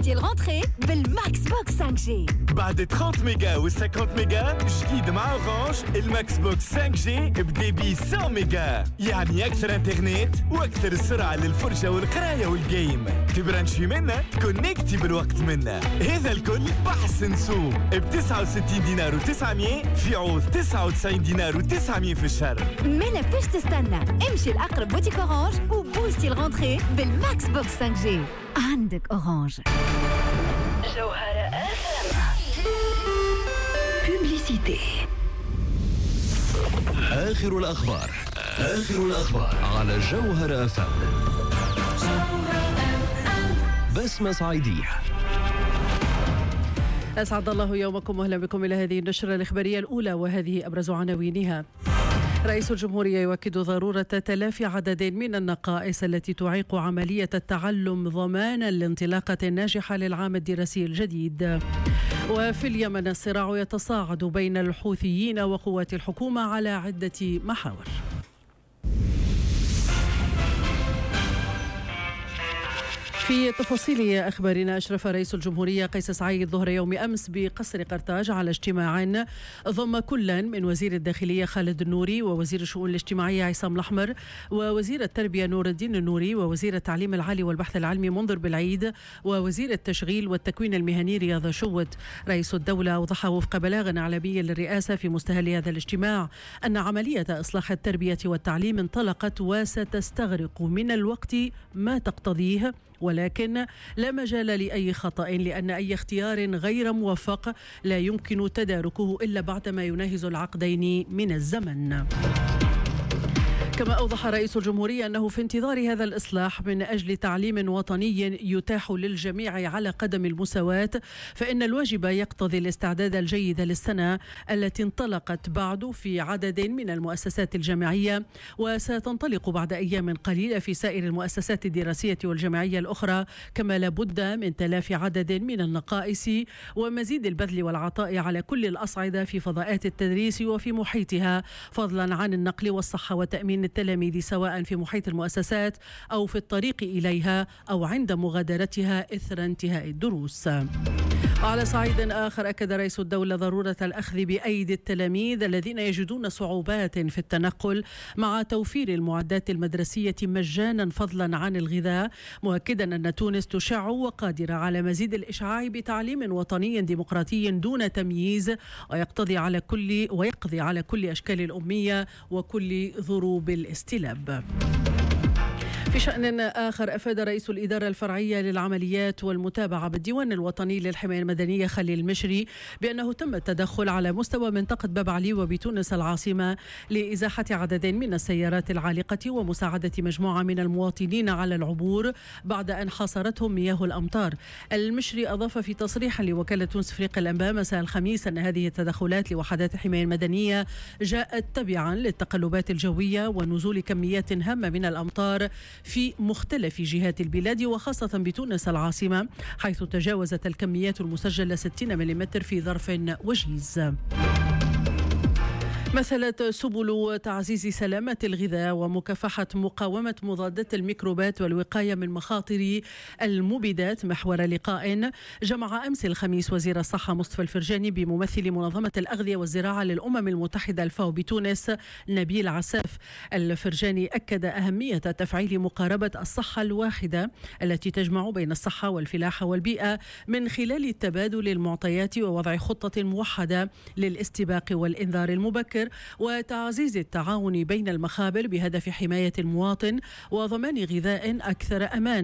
بوستي الغونتري بالماكس بوكس 5G. بعد 30 ميجا و 50 ميجا جديد مع اورانج الماكس بوكس 5G بديبي 100 ميجا، يعني اكثر انترنت واكثر سرعه للفرجه والقرايه والجيم. تبرانشي منا كونيكتي بالوقت منا. هذا الكل بحسن سوق ب 69 دينار و900 في عوض 99 دينار و900 في الشهر. مالا فاش تستنى؟ امشي لأقرب بوتيك اورانج وبوستي الغونتري بالماكس بوكس 5G. عندك اورانج. جوهرة بوبليسيتي. آخر الأخبار على جوهرة FM. بسمة صعيدية. أسعد الله يومكم وأهلا بكم إلى هذه النشرة الإخبارية الأولى، وهذه أبرز عناوينها. رئيس الجمهورية يؤكد ضرورة تلافي عدد من النقائص التي تعيق عملية التعلم ضمانا لانطلاقة ناجحة للعام الدراسي الجديد. وفي اليمن الصراع يتصاعد بين الحوثيين وقوات الحكومة على عدة محاور. في تفاصيل أخبارنا، أشرف رئيس الجمهورية قيس سعيد ظهر يوم أمس بقصر قرطاج على اجتماع ضم كلا من وزير الداخلية خالد النوري ووزير الشؤون الاجتماعية عصام الأحمر ووزير التربية نور الدين النوري ووزير التعليم العالي والبحث العلمي منذر بالعيد ووزير التشغيل والتكوين المهني رياض شوت. رئيس الدولة أوضح وفق بلاغ إعلامي للرئاسة في مستهل هذا الاجتماع أن عملية إصلاح التربية والتعليم انطلقت وستستغرق من الوقت ما تقتضيه، ولكن لا مجال لأي خطأ، لأن أي اختيار غير موفق لا يمكن تداركه إلا بعدما يناهز العقدين من الزمن. كما أوضح رئيس الجمهورية أنه في انتظار هذا الإصلاح من أجل تعليم وطني يتاح للجميع على قدم المساواة، فإن الواجب يقتضي الاستعداد الجيد للسنة التي انطلقت بعد في عدد من المؤسسات الجامعية، وستنطلق بعد أيام قليلة في سائر المؤسسات الدراسية والجامعية الأخرى، كما لابد من تلافي عدد من النقائص ومزيد البذل والعطاء على كل الأصعدة في فضاءات التدريس وفي محيطها، فضلا عن النقل والصحة وتأمين التلاميذ سواء في محيط المؤسسات أو في الطريق إليها أو عند مغادرتها إثر انتهاء الدروس. على صعيد آخر، أكد رئيس الدولة ضرورة الأخذ بأيدي التلاميذ الذين يجدون صعوبات في التنقل مع توفير المعدات المدرسية مجانا فضلا عن الغذاء، مؤكدا أن تونس تشع وقادرة على مزيد الإشعاع بتعليم وطني ديمقراطي دون تمييز ويقضي على كل أشكال الأمية وكل ضروب الاستلاب. في شأن آخر، أفاد رئيس الإدارة الفرعية للعمليات والمتابعة بالديوان الوطني للحماية المدنية خليل المشري بأنه تم التدخل على مستوى منطقة باب علي وبتونس العاصمة لإزاحة عدد من السيارات العالقة ومساعدة مجموعة من المواطنين على العبور بعد أن حاصرتهم مياه الأمطار. المشري أضاف في تصريح لوكالة تونس أفريقيا الأنباء مساء الخميس أن هذه التدخلات لوحدات الحماية المدنية جاءت تبعا للتقلبات الجوية ونزول كميات هامة من الأمطار في مختلف جهات البلاد وخاصة بتونس العاصمة، حيث تجاوزت الكميات المسجلة 60 ملم في ظرف وجيز. مثلت سبل تعزيز سلامة الغذاء ومكافحة مقاومة مضادات الميكروبات والوقاية من مخاطر المبيدات محور لقاء جمع أمس الخميس وزير الصحة مصطفى الفرجاني بممثل منظمة الأغذية والزراعة للأمم المتحدة الفاو بتونس نبيل عساف. الفرجاني أكد أهمية تفعيل مقاربة الصحة الواحدة التي تجمع بين الصحة والفلاحة والبيئة من خلال التبادل المعطيات ووضع خطة موحدة للاستباق والإنذار المبكر وتعزيز التعاون بين المخابر بهدف حماية المواطن وضمان غذاء أكثر أمان